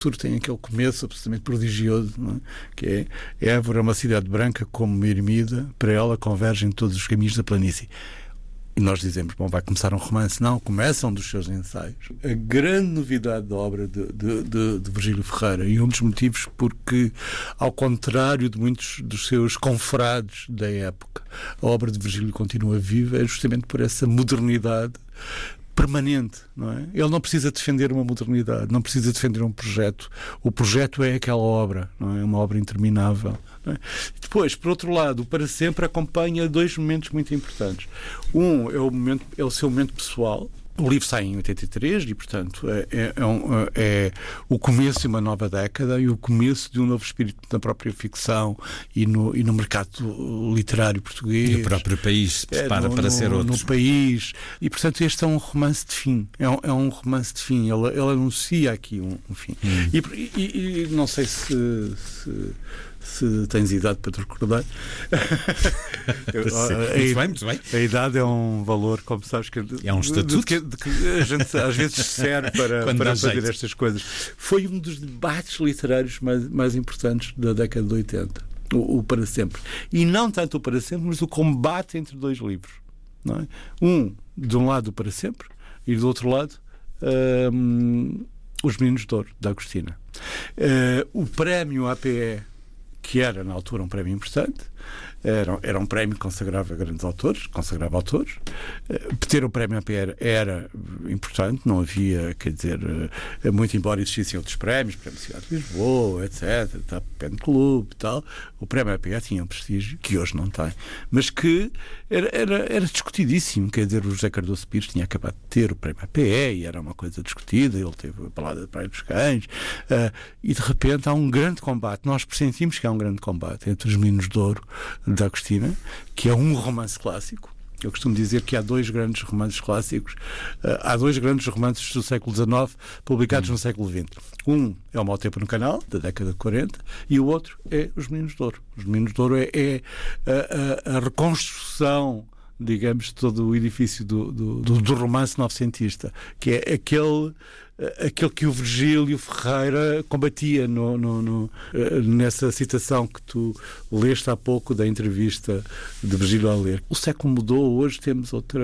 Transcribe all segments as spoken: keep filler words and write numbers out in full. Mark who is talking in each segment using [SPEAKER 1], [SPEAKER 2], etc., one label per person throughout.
[SPEAKER 1] Tem aquele começo absolutamente prodigioso, não é? Que é Évora é uma cidade branca como uma ermida, para ela convergem todos os caminhos da planície. E nós dizemos, bom, vai começar um romance. Não, começa um dos seus ensaios. A grande novidade da obra de, de, de, de Virgílio Ferreira, e um dos motivos porque, ao contrário de muitos dos seus confrades da época, a obra de Virgílio continua viva, é justamente por essa modernidade permanente, não é? Ele não precisa defender uma modernidade, não precisa defender um projeto. O projeto é aquela obra, não é? Uma obra interminável. Não é? Depois, por outro lado, o Para Sempre acompanha dois momentos muito importantes. Um é o, momento, é o seu momento pessoal. O livro sai em oitenta e três e, portanto, é, é, é, um, é o começo de uma nova década e o começo de um novo espírito na própria ficção e no, e no mercado literário português.
[SPEAKER 2] E o próprio país se prepara é, no, para
[SPEAKER 1] no,
[SPEAKER 2] ser outro.
[SPEAKER 1] No país. E, portanto, este é um romance de fim. É um, é um romance de fim. Ele, ele anuncia aqui um, um fim. Hum. E, e, e não sei se... se se tens idade para te recordar.
[SPEAKER 2] Eu, a, muito bem, muito bem.
[SPEAKER 1] A idade é um valor, como sabes, que,
[SPEAKER 2] é um estatuto
[SPEAKER 1] de, de, de, que a gente às vezes serve para, para fazer jeito. Estas coisas. Foi um dos debates literários mais, mais importantes da década de oitenta, o, o Para Sempre. E não tanto o Para Sempre, mas o combate entre dois livros. Não é? Um, de um lado, o Para Sempre, e do outro lado, um, Os Meninos de Ouro, da Agostina. Uh, o prémio A P E, que era, na altura, um prémio importante, era, era um prémio que consagrava grandes autores, consagrava autores. Ter o prémio A P E era importante, não havia, quer dizer, muito embora existissem outros prémios, prémio Cidade de Lisboa, etcétera, Pen Clube e tal, o prémio A P E tinha um prestígio que hoje não tem, mas que era, era, era discutidíssimo, quer dizer, o José Cardoso Pires tinha acabado de ter o prémio A P E e era uma coisa discutida, ele teve a palavra da Praia dos Cães, uh, e de repente há um grande combate, nós pressentimos que há um grande combate entre Os Meninos de Ouro da Agostina, que é um romance clássico. Eu costumo dizer que há dois grandes romances clássicos, uh, há dois grandes romances do século dezenove publicados hum. no século vinte. Um é O Mau Tempo no Canal, da década de quarenta, e o outro é Os Meninos de Ouro. Os Meninos de Ouro é, é a, a, a reconstrução, digamos, de todo o edifício do, do, do, do romance novecentista, que é aquele... aquele que o Virgílio Ferreira combatia no, no, no, nessa citação que tu leste há pouco da entrevista de Virgílio a ler. O século mudou, hoje temos, outra,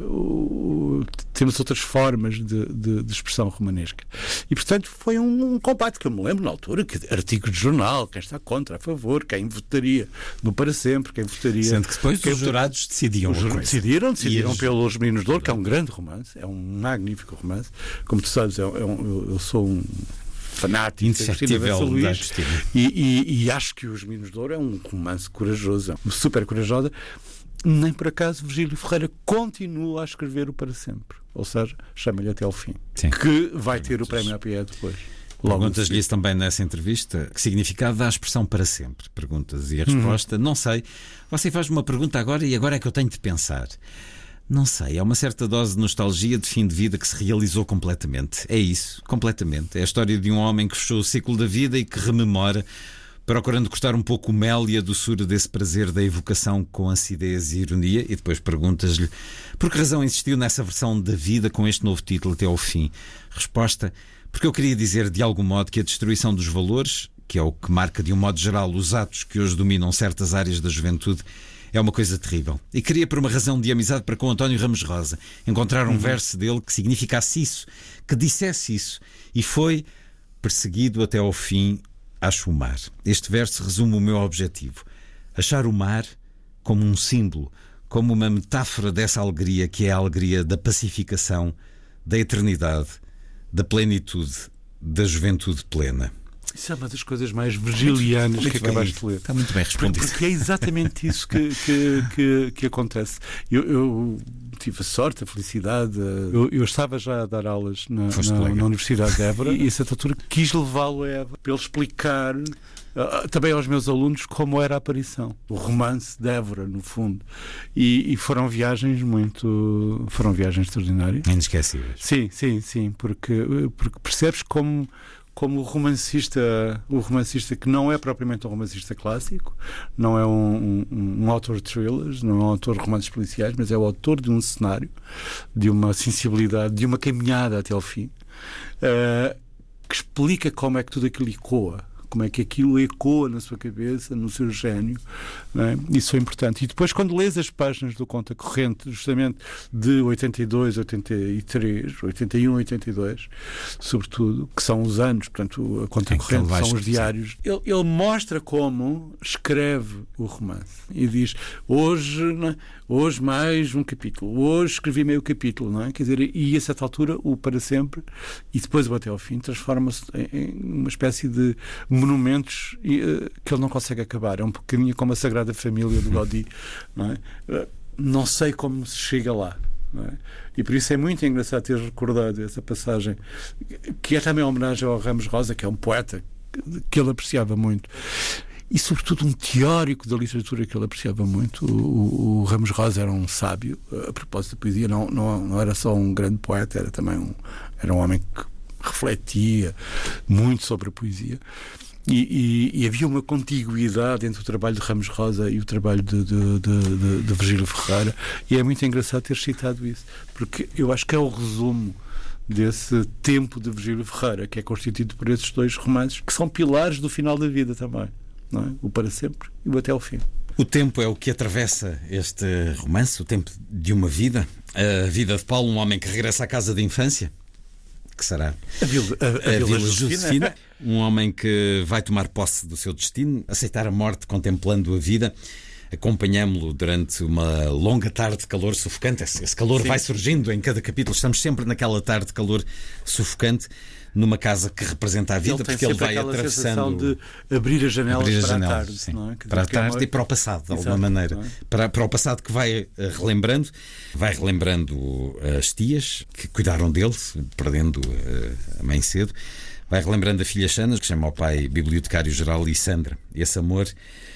[SPEAKER 1] o, temos outras formas de, de, de expressão romanesca. E, portanto, foi um, um combate que eu me lembro na altura, que artigos de jornal, quem está contra, a favor, quem votaria no Para Sempre, quem votaria...
[SPEAKER 2] Sendo que depois os jurados decidiam.
[SPEAKER 1] Os jurados decidiram, decidiram e pelos Meninos de Ouro, que é um grande romance, é um magnífico romance. Como tu sabes, é Eu, eu sou um fanático
[SPEAKER 2] indefectível
[SPEAKER 1] da Agostina e, e, e acho que Os Meninos de Ouro é um romance corajoso, super corajoso. Nem por acaso Virgílio Ferreira continua a escrever o Para Sempre, ou seja, chama-lhe Até ao Fim. Sim. Que vai ter o prémio A P E depois.
[SPEAKER 2] Perguntas-lhe isso também nessa entrevista. Que significado dá a expressão para sempre? Perguntas e a resposta, uhum. não sei. Você faz uma pergunta agora e agora é que eu tenho de pensar. Não sei, é uma certa dose de nostalgia de fim de vida que se realizou completamente. É isso, completamente. É a história de um homem que fechou o ciclo da vida e que rememora, procurando cortar um pouco o mel e a doçura desse prazer da evocação com acidez e ironia. E depois perguntas-lhe por que razão insistiu nessa versão da vida com este novo título Até ao Fim. Resposta, porque eu queria dizer de algum modo que a destruição dos valores, que é o que marca de um modo geral os atos que hoje dominam certas áreas da juventude, é uma coisa terrível. E queria, por uma razão de amizade para com António Ramos Rosa, encontrar um uhum. verso dele que significasse isso, que dissesse isso. E foi perseguido até ao fim, acho o mar. Este verso resume o meu objetivo. Achar o mar como um símbolo, como uma metáfora dessa alegria que é a alegria da pacificação, da eternidade, da plenitude, da juventude plena.
[SPEAKER 1] Isso é uma das coisas mais virgilianas muito, muito que acabaste de ler.
[SPEAKER 2] Está muito bem respondido.
[SPEAKER 1] Porque é exatamente isso que, que, que, que acontece. Eu, eu tive a sorte, a felicidade. Eu, eu estava já a dar aulas na, na, na Universidade de Évora e a certa altura quis levá-lo a Évora para ele explicar uh, também aos meus alunos como era a aparição. O romance de Évora, no fundo. E, e foram viagens muito... Foram viagens extraordinárias.
[SPEAKER 2] Inesquecíveis.
[SPEAKER 1] Sim, sim, sim. Porque, porque percebes como... como o romancista, o romancista que não é propriamente um romancista clássico, não é um, um, um autor de thrillers, não é um autor de romances policiais, mas é o autor de um cenário, de uma sensibilidade, de uma caminhada até ao fim, uh, que que explica como é que tudo aquilo ecoa, como é que aquilo ecoa na sua cabeça, no seu gênio, não é? Isso é importante. E depois, quando lês as páginas do Conta Corrente, justamente de oitenta e dois, oitenta e três, oitenta e um, oitenta e dois, sobretudo, que são os anos, portanto, a Conta Corrente são os diários, ele, ele mostra como escreve o romance e diz, hoje, não é? Hoje mais um capítulo, hoje escrevi meio capítulo, não é? Quer dizer, e a certa altura o Para Sempre e depois o Até ao Fim transforma-se em uma espécie de monumentos que ele não consegue acabar. É um bocadinho como a Sagrada Família do Gaudí, não é? Não sei como se chega lá, não é? E por isso é muito engraçado ter recordado essa passagem, que é também uma homenagem ao Ramos Rosa, que é um poeta que ele apreciava muito. E, sobretudo, um teórico da literatura que ele apreciava muito. O, o, o Ramos Rosa era um sábio, a propósito da poesia, não, não, não era só um grande poeta, era também um, era um homem que refletia muito sobre a poesia. E, e, e havia uma contiguidade entre o trabalho de Ramos Rosa e o trabalho de, de, de, de, de Virgílio Ferreira, e é muito engraçado ter citado isso, porque eu acho que é o resumo desse tempo de Virgílio Ferreira, que é constituído por esses dois romances, que são pilares do final da vida também. Não é? O Para Sempre e o Até ao Fim.
[SPEAKER 2] O tempo é o que atravessa este romance, o tempo de uma vida. A vida de Paulo, um homem que regressa à casa de infância. Que será?
[SPEAKER 1] A Vila, a, a
[SPEAKER 2] a
[SPEAKER 1] Vila
[SPEAKER 2] Vila
[SPEAKER 1] Josefina.
[SPEAKER 2] Josefina. Um homem que vai tomar posse do seu destino, aceitar a morte contemplando a vida. Acompanhámo-lo durante uma longa tarde de calor sufocante. Esse calor Sim. vai surgindo em cada capítulo. Estamos sempre naquela tarde de calor sufocante, numa casa que representa a vida,
[SPEAKER 1] ele
[SPEAKER 2] porque ele vai atravessando
[SPEAKER 1] de abrir as janelas
[SPEAKER 2] abrir as
[SPEAKER 1] para
[SPEAKER 2] janelas,
[SPEAKER 1] a tarde,
[SPEAKER 2] sim.
[SPEAKER 1] não é?
[SPEAKER 2] Para a tarde e para o passado, de alguma
[SPEAKER 1] Exato,
[SPEAKER 2] maneira.
[SPEAKER 1] é?
[SPEAKER 2] Para, para o passado que vai relembrando, vai relembrando as tias que cuidaram dele, perdendo a mãe cedo, vai relembrando a filha Xana, que chama o pai bibliotecário-geral, e Sandra. Esse amor,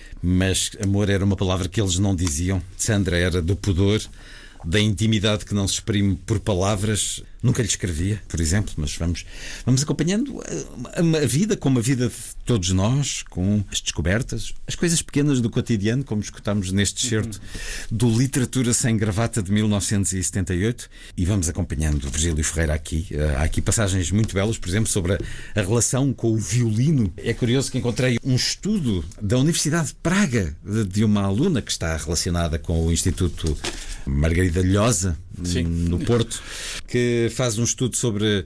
[SPEAKER 2] mas amor era uma palavra que eles não diziam. Sandra era do pudor, da intimidade que não se exprime por palavras. Nunca lhe escrevia, por exemplo, mas vamos, vamos acompanhando a, a, a vida como a vida de todos nós, com as descobertas, as coisas pequenas do cotidiano, como escutámos neste certo do Literatura Sem Gravata de mil novecentos e setenta e oito, e vamos acompanhando Virgílio Ferreira aqui. Há aqui passagens muito belas, por exemplo, sobre a, a relação com o violino. É curioso que encontrei um estudo da Universidade de Praga, de, de uma aluna que está relacionada com o Instituto Margarida Lhosa, Sim. no Porto, que faz um estudo sobre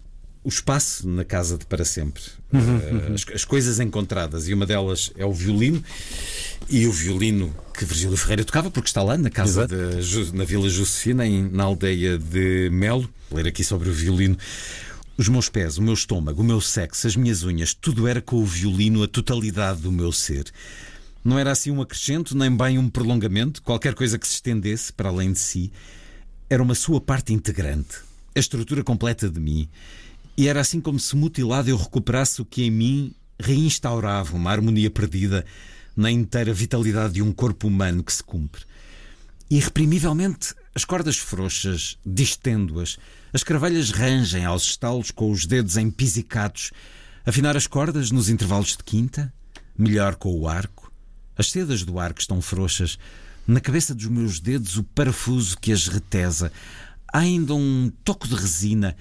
[SPEAKER 2] o espaço na casa de Para Sempre, uhum, uhum. As, as coisas encontradas, e uma delas é o violino, e o violino que Virgílio Ferreira tocava, porque está lá na casa de, na Vila Josefina, em, na aldeia de Melo. Vou ler aqui sobre o violino. Os meus pés, o meu estômago, o meu sexo, as minhas unhas, tudo era com o violino a totalidade do meu ser. Não era assim um acrescento, nem bem um prolongamento, qualquer coisa que se estendesse para além de si. Era uma sua parte integrante, a estrutura completa de mim. E era assim como se mutilado eu recuperasse o que em mim reinstaurava uma harmonia perdida na inteira vitalidade de um corpo humano que se cumpre. Irreprimivelmente, as cordas frouxas, distendo-as, as cravelhas rangem aos estalos com os dedos empisicados, afinar as cordas nos intervalos de quinta, melhor com o arco. As sedas do arco estão frouxas. Na cabeça dos meus dedos o parafuso que as retesa. Há ainda um toco de resina.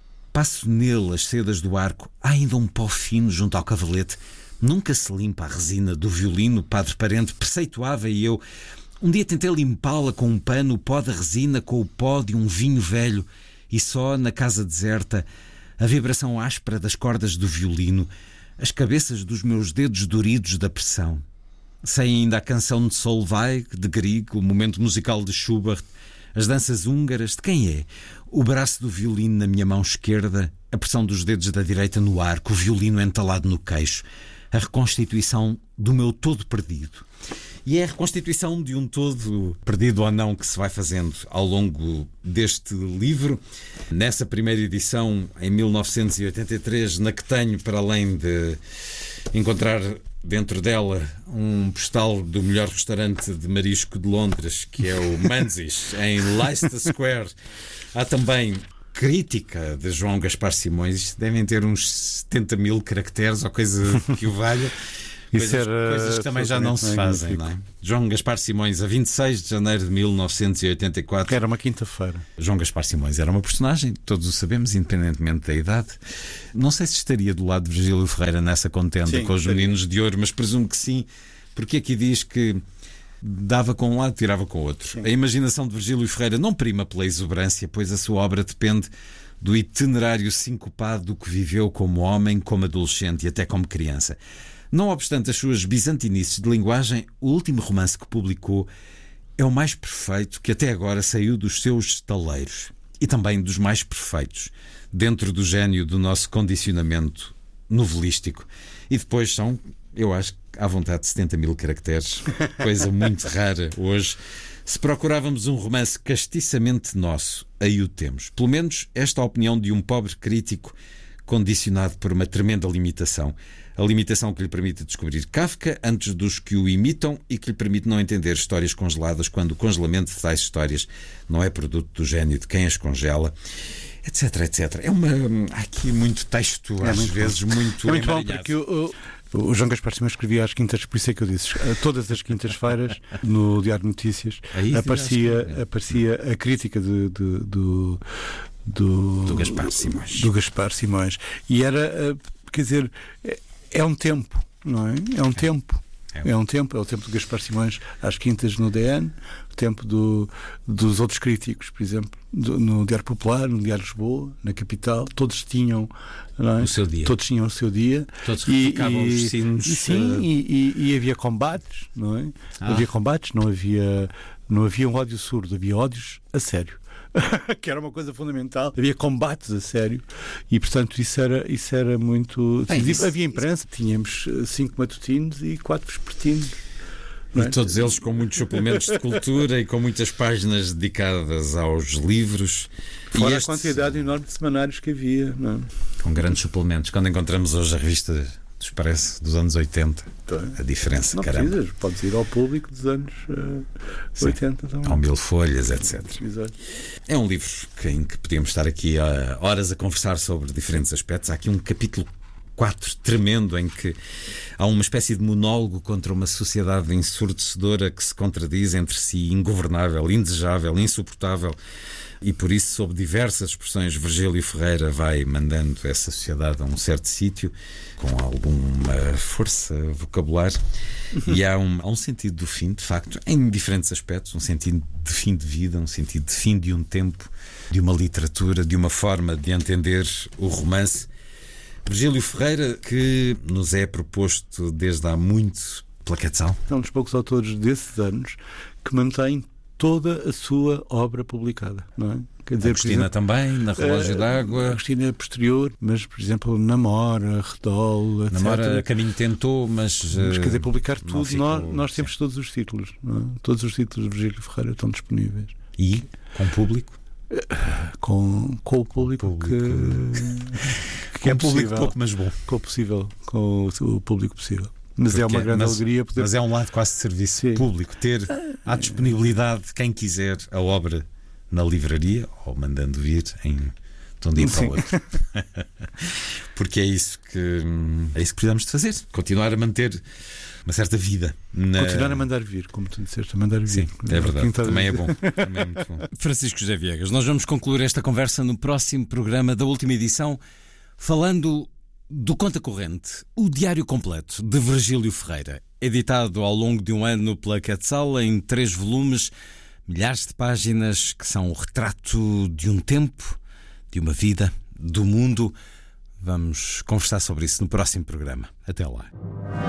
[SPEAKER 2] Passo nele as sedas do arco. Há ainda um pó fino junto ao cavalete. Nunca se limpa a resina do violino, padre parente, preceituava, e eu um dia tentei limpá-la com um pano, o pó da resina com o pó de um vinho velho, e só na casa deserta a vibração áspera das cordas do violino, as cabeças dos meus dedos doridos da pressão. Sei ainda a canção de Solveig, de Grieg, o momento musical de Schubert, as danças húngaras. De quem é? O braço do violino na minha mão esquerda, a pressão dos dedos da direita no arco, o violino entalado no queixo, a reconstituição do meu todo perdido. E é a reconstituição de um todo, perdido ou não, que se vai fazendo ao longo deste livro. Nessa primeira edição, em mil novecentos e oitenta e três, na que tenho, para além de encontrar dentro dela um postal do melhor restaurante de marisco de Londres, que é o Manzis, em Leicester Square, há também crítica de João Gaspar Simões. Devem ter uns setenta mil caracteres ou coisa que o valha. Coisas, era, coisas que também já não se fazem, não é? João Gaspar Simões, a vinte e seis de janeiro de mil novecentos e oitenta e quatro.
[SPEAKER 1] Era uma quinta-feira.
[SPEAKER 2] João Gaspar Simões era uma personagem, todos o sabemos, independentemente da idade. Não sei se estaria do lado de Virgílio Ferreira nessa contenda sim, com os Meninos de Ouro, mas presumo que sim, porque aqui diz que dava com um lado, tirava com o outro. Sim. A imaginação de Virgílio Ferreira não prima pela exuberância, pois a sua obra depende do itinerário sincopado do que viveu como homem, como adolescente e até como criança. Não obstante as suas bizantinices de linguagem, o último romance que publicou é o mais perfeito que até agora saiu dos seus estaleiros e também dos mais perfeitos dentro do gênio do nosso condicionamento novelístico. E depois são, eu acho, à vontade de setenta mil caracteres, coisa muito rara hoje. Se procurávamos um romance castiçamente nosso, aí o temos. Pelo menos esta é a opinião de um pobre crítico condicionado por uma tremenda limitação. A limitação que lhe permite descobrir Kafka antes dos que o imitam e que lhe permite não entender histórias congeladas quando o congelamento de tais histórias não é produto do gênio de quem as congela, etc, etcétera. É uma... Há aqui muito texto, é às muito vezes, bom. muito
[SPEAKER 1] É muito bom, porque o, o, o João Gaspar Simões escrevia às quintas, por isso é que eu disse, todas as quintas-feiras, no Diário de Notícias, aparecia, aparecia a crítica de, de, do, do...
[SPEAKER 2] do Gaspar Simões.
[SPEAKER 1] Do Gaspar Simões. E era, quer dizer... É um tempo, não é? É um tempo. É um tempo, é o tempo de Gaspar Simões às quintas no D N, o tempo do, dos outros críticos, por exemplo, do, no Diário Popular, no Diário Lisboa, na Capital, todos tinham, não é?
[SPEAKER 2] o seu dia.
[SPEAKER 1] Todos tinham o seu dia.
[SPEAKER 2] Todos refocavam os sinos.
[SPEAKER 1] E, sim, uh... e, e, e havia combates, não é? Ah. Havia combates, não havia, não havia um ódio surdo, havia ódios a sério. Que era uma coisa fundamental. Havia combates a sério e, portanto, isso era, isso era muito. Bem, isso, havia imprensa, isso... tínhamos cinco matutinos e quatro vespertinos.
[SPEAKER 2] E é? Todos eles com muitos suplementos de cultura e com muitas páginas dedicadas aos livros.
[SPEAKER 1] Fora e este... a quantidade enorme de semanários que havia. Não é?
[SPEAKER 2] Com grandes suplementos. Quando encontramos hoje a revista dos, parece, dos anos oitenta, então, a diferença,
[SPEAKER 1] não
[SPEAKER 2] caramba.
[SPEAKER 1] Precisas, podes ir ao público dos anos uh, oitenta também.
[SPEAKER 2] Ao Mil Folhas, etcétera. É um livro em que podíamos estar aqui uh, horas a conversar sobre diferentes aspectos. Há aqui um capítulo quatro tremendo em que há uma espécie de monólogo contra uma sociedade ensurdecedora que se contradiz entre si, ingovernável, indesejável, insuportável. E por isso, sob diversas expressões, Virgílio Ferreira vai mandando essa sociedade a um certo sítio, com alguma força vocabular. E há um, há um sentido do fim, de facto, em diferentes aspectos. Um sentido de fim de vida, um sentido de fim de um tempo, de uma literatura, de uma forma de entender o romance. Virgílio Ferreira, que nos é proposto desde há muito pela Quetzal.
[SPEAKER 1] É um dos poucos autores desses anos que mantém toda a sua obra publicada, não é?
[SPEAKER 2] Quer dizer, a Agostina exemplo, também, na Relógio uh, d'Água.
[SPEAKER 1] A Agostina é posterior, mas, por exemplo, Namora, Redol, etcétera.
[SPEAKER 2] Namora, Caminho Tentou, mas... Uh,
[SPEAKER 1] mas quer dizer, publicar tudo, ficou, nós, nós temos todos os títulos, não é? Todos os títulos de Virgílio Ferreira estão disponíveis.
[SPEAKER 2] E? Com o público?
[SPEAKER 1] Com, com o público, público que, que é
[SPEAKER 2] público
[SPEAKER 1] possível.
[SPEAKER 2] Pouco, mas bom.
[SPEAKER 1] Com o possível, com o, o público possível. Mas porque, é uma grande
[SPEAKER 2] mas,
[SPEAKER 1] alegria poder...
[SPEAKER 2] Mas é um lado quase de serviço Sim. público, ter à disponibilidade de quem quiser a obra na livraria ou mandando vir em de um dia para o outro. Porque é isso que é isso que precisamos de fazer, continuar a manter uma certa vida na...
[SPEAKER 1] Continuar a mandar vir, como tu disseste, a mandar vir.
[SPEAKER 2] Sim, é verdade, também é bom. Também é muito bom. Francisco José Viegas, nós vamos concluir esta conversa no próximo programa da última edição, falando do Conta Corrente, o diário completo de Virgílio Ferreira, editado ao longo de um ano pela Quetzal em três volumes, milhares de páginas que são o retrato de um tempo, de uma vida, do mundo. Vamos conversar sobre isso no próximo programa. Até lá.